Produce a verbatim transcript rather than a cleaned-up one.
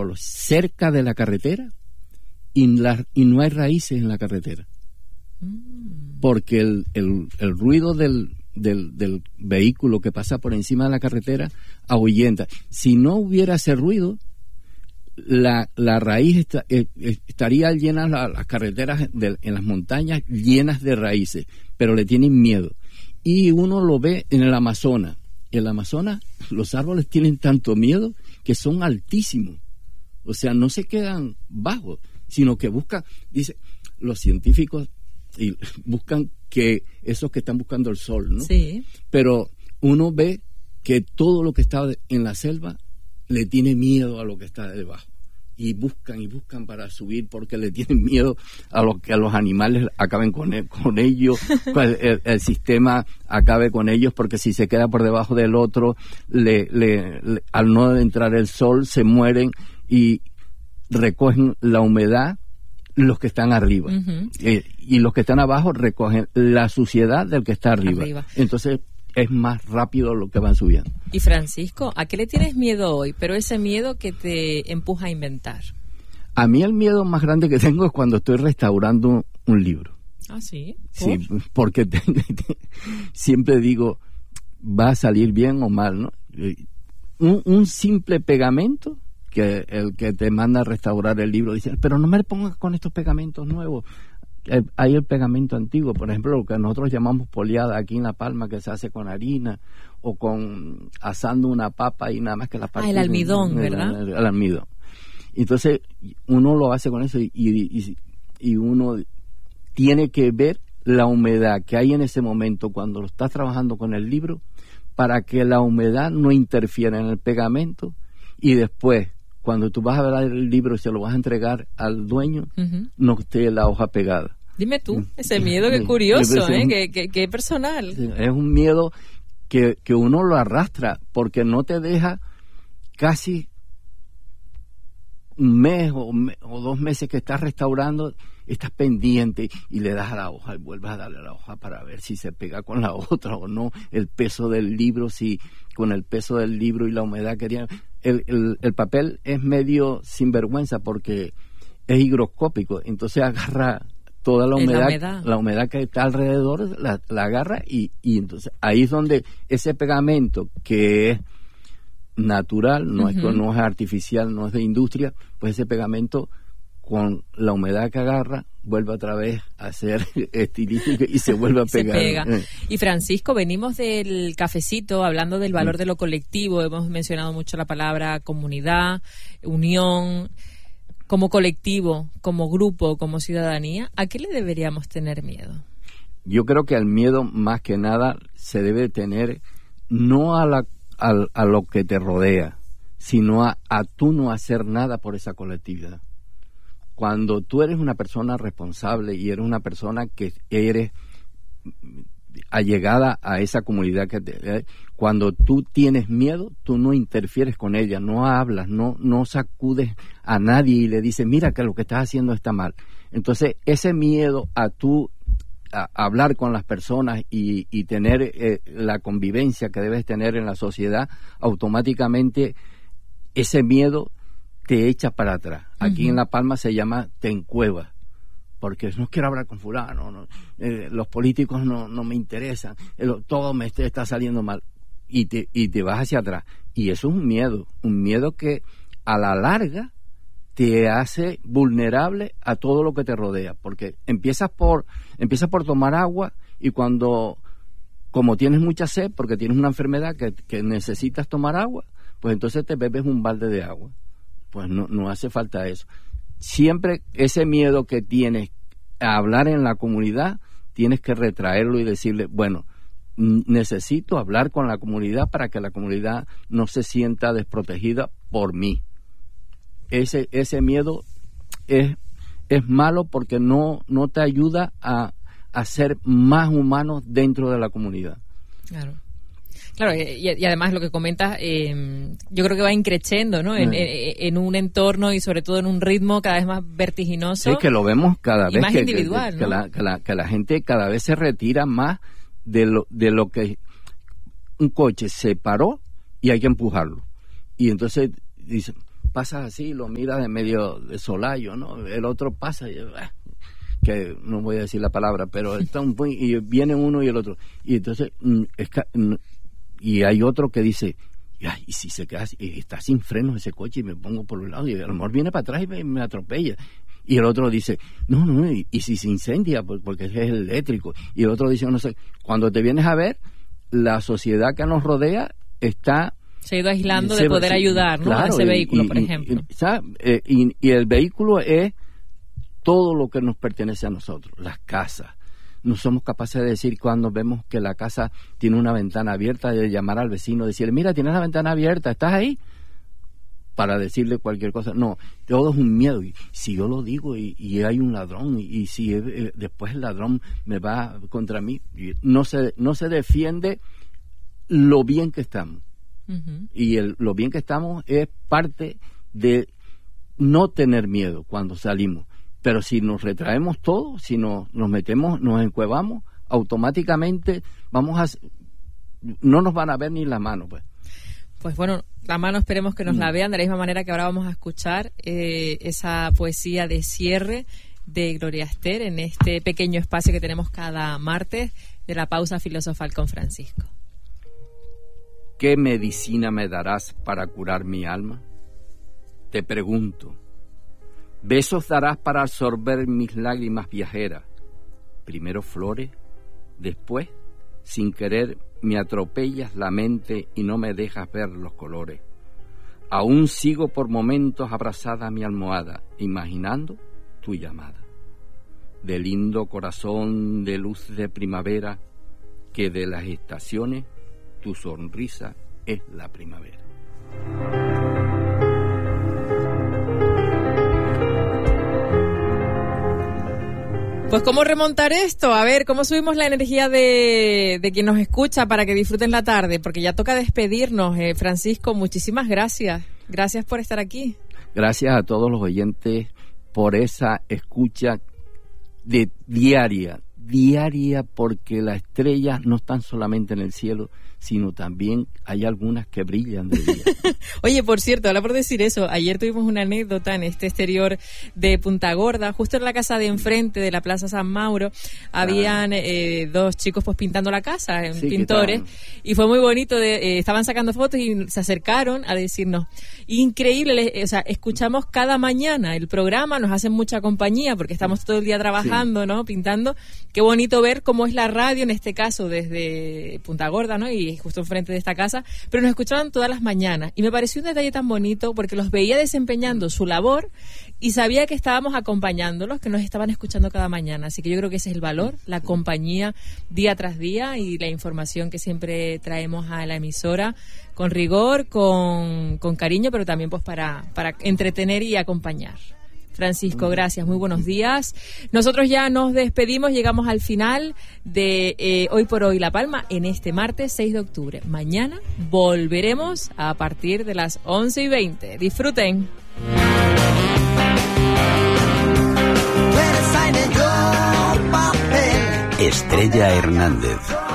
árboles cerca de la carretera y, la, y no hay raíces en la carretera. Mm. Porque el, el, el ruido del, del, del vehículo que pasa por encima de la carretera ahuyenta. Si no hubiera ese ruido, la, la raíz está, eh, estaría llena la, las carreteras de, en las montañas llenas de raíces, pero le tienen miedo. Y uno lo ve en el Amazonas. En el Amazonas los árboles tienen tanto miedo que son altísimos. O sea, no se quedan bajos, sino que buscan, dice, los científicos y buscan que esos que están buscando el sol, ¿no? Sí. Pero uno ve que todo lo que está en la selva le tiene miedo a lo que está debajo. Y buscan y buscan para subir porque le tienen miedo a lo que a los animales acaben con, el, con ellos, el, el sistema acabe con ellos, porque si se queda por debajo del otro, le, le, le, al no entrar el sol, se mueren y recogen la humedad los que están arriba. Uh-huh. Eh, y los que están abajo recogen la suciedad del que está arriba. arriba. Entonces es más rápido lo que van subiendo. Y Francisco, ¿a qué le tienes miedo hoy? Pero ese miedo que te empuja a inventar. A mí el miedo más grande que tengo es cuando estoy restaurando un libro. ¿Ah, sí? ¿Por? Sí, porque te, te, siempre digo, va a salir bien o mal, ¿no? Un, un simple pegamento, que el que te manda a restaurar el libro dice, pero no me pongas con estos pegamentos nuevos. Hay el pegamento antiguo, por ejemplo, lo que nosotros llamamos poliada aquí en La Palma, que se hace con harina o con asando una papa y nada más que la parte. Ah, el almidón, el, ¿verdad? El, el, el almidón. Entonces, uno lo hace con eso y, y, y uno tiene que ver la humedad que hay en ese momento cuando lo estás trabajando con el libro para que la humedad no interfiera en el pegamento y después, cuando tú vas a ver el libro y se lo vas a entregar al dueño, uh-huh. no esté la hoja pegada. Dime tú, ese miedo, qué curioso, ¿eh? Qué, qué, qué personal. Es un miedo que, que uno lo arrastra porque no te deja casi un mes o, o dos meses que estás restaurando, estás pendiente y le das a la hoja y vuelves a darle a la hoja para ver si se pega con la otra o no, el peso del libro, si con el peso del libro y la humedad que tiene. El, el, el papel es medio sinvergüenza porque es higroscópico, entonces agarra toda la humedad, la humedad, la humedad que está alrededor, la, la agarra y, y entonces ahí es donde ese pegamento que es natural, no, uh-huh. es, no es artificial, no es de industria, pues ese pegamento con la humedad que agarra vuelve otra vez a ser estilístico y se vuelve a pegar. Se pega. Y Francisco, venimos del cafecito hablando del valor de lo colectivo, hemos mencionado mucho la palabra comunidad, unión. Como colectivo, como grupo, como ciudadanía, ¿a qué le deberíamos tener miedo? Yo creo que el miedo más que nada se debe tener no a, la, a, a lo que te rodea, sino a, a tú no hacer nada por esa colectividad. Cuando tú eres una persona responsable y eres una persona que eres allegada a esa comunidad, que te, cuando tú tienes miedo, tú no interfieres con ella, no hablas, no, no sacudes a nadie y le dices, mira que lo que estás haciendo está mal. Entonces, ese miedo a tú a hablar con las personas y, y tener eh, la convivencia que debes tener en la sociedad, automáticamente ese miedo te echa para atrás. Aquí uh-huh. en La Palma se llama te encuevas, porque no quiero hablar con fulano, no, eh, los políticos no, no me interesan, el, todo me está saliendo mal, y te, y te vas hacia atrás. Y eso es un miedo, un miedo que a la larga te hace vulnerable a todo lo que te rodea, porque empiezas por, empiezas por tomar agua y cuando, como tienes mucha sed, porque tienes una enfermedad que, que necesitas tomar agua, pues entonces te bebes un balde de agua. Pues no, no hace falta eso. Siempre ese miedo que tienes a hablar en la comunidad, tienes que retraerlo y decirle, bueno, necesito hablar con la comunidad para que la comunidad no se sienta desprotegida por mí. Ese ese miedo es, es malo porque no, no te ayuda a, a ser más humanos dentro de la comunidad. Claro. Claro, y, y además lo que comentas, eh, yo creo que va increciendo, ¿no? En, mm. en, en un entorno y sobre todo en un ritmo cada vez más vertiginoso. Sí, que lo vemos cada y vez más que, individual, que, ¿no? que, la, que, la, que la gente cada vez se retira más de lo, de lo que un coche se paró y hay que empujarlo. Y entonces dicen, pasas así, lo miras de medio de solayo, ¿no? El otro pasa y... Ah, que no voy a decir la palabra, pero está un y viene uno y el otro. Y entonces, es que, y hay otro que dice, ay, y si se queda, y está sin frenos ese coche y me pongo por un lado y a lo mejor viene para atrás y me, me atropella. Y el otro dice, no, no, y, y si se incendia, porque es eléctrico. Y el otro dice, no sé, cuando te vienes a ver, la sociedad que nos rodea está... Se ha ido aislando se, de poder sí, ayudar, ¿no? Claro, a ese vehículo, y, por ejemplo. Y, y, y el vehículo es todo lo que nos pertenece a nosotros, las casas. No somos capaces de decir cuando vemos que la casa tiene una ventana abierta, de llamar al vecino, decirle, mira, tienes la ventana abierta, ¿estás ahí? Para decirle cualquier cosa. No, todo es un miedo. Y si yo lo digo y, y hay un ladrón y, y si eh, después el ladrón me va contra mí, no se, no se defiende lo bien que estamos. Uh-huh. Y el, lo bien que estamos es parte de no tener miedo cuando salimos. Pero si nos retraemos todo, si nos, nos metemos, nos encuevamos, automáticamente vamos a... no nos van a ver ni la mano, pues. Pues bueno, la mano esperemos que nos mm. la vean, de la misma manera que ahora vamos a escuchar eh, esa poesía de cierre de Gloria Esther en este pequeño espacio que tenemos cada martes de la pausa filosofal con Francisco. ¿Qué medicina me darás para curar mi alma? Te pregunto. Besos darás para absorber mis lágrimas viajeras. Primero flores, después, sin querer, me atropellas la mente y no me dejas ver los colores. Aún sigo por momentos abrazada a mi almohada, imaginando tu llamada. De lindo corazón de luz de primavera, que de las estaciones tu sonrisa es la primavera. Pues ¿cómo remontar esto? A ver, ¿cómo subimos la energía de, de quien nos escucha para que disfruten la tarde? Porque ya toca despedirnos. Eh, Francisco, muchísimas gracias. Gracias por estar aquí. Gracias a todos los oyentes por esa escucha de diaria, diaria, porque las estrellas no están solamente en el cielo, sino también hay algunas que brillan de día. Oye, por cierto, ahora por decir eso, ayer tuvimos una anécdota en este exterior de Punta Gorda, justo en la casa de enfrente de la Plaza San Mauro, habían eh, dos chicos pues pintando la casa, en sí, pintores, y fue muy bonito, de, eh, estaban sacando fotos y se acercaron a decirnos, increíble, eh, o sea, escuchamos cada mañana el programa, nos hacen mucha compañía porque estamos todo el día trabajando, sí. ¿no? Pintando, qué bonito ver cómo es la radio, en este caso desde Punta Gorda, ¿no? Y justo enfrente de esta casa, pero nos escuchaban todas las mañanas y me pareció un detalle tan bonito porque los veía desempeñando su labor y sabía que estábamos acompañándolos, que nos estaban escuchando cada mañana, así que yo creo que ese es el valor, la compañía día tras día y la información que siempre traemos a la emisora con rigor, con, con cariño, pero también pues para, para entretener y acompañar. Francisco, gracias, muy buenos días. Nosotros ya nos despedimos, llegamos al final de eh, Hoy por Hoy La Palma en este martes seis de octubre. Mañana volveremos a partir de las once y veinte. Disfruten. Estrella Hernández.